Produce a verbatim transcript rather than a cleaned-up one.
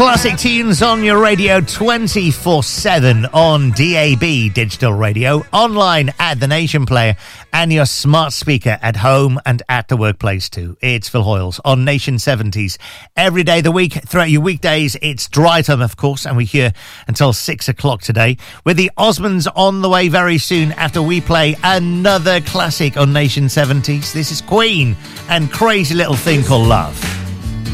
Classic tunes on your radio twenty-four seven on D A B digital radio, online at the Nation Player, and your smart speaker at home and at the workplace too. It's Phil Hoyles on Nation seventies. Every day of the week, throughout your weekdays, it's dry time, of course, and we're here until six o'clock today with the Osmonds on the way very soon after we play another classic on Nation seventies. This is Queen and Crazy Little Thing Called Love.